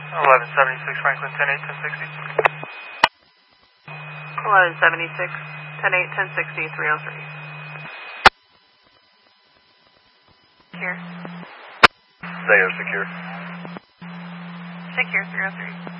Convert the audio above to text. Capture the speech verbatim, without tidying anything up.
eleven seventy-six Franklin, ten eight, ten sixty. eleven seventy-six, ten eight, ten sixty, three oh three. Secure. They are secure. Secure, three oh three.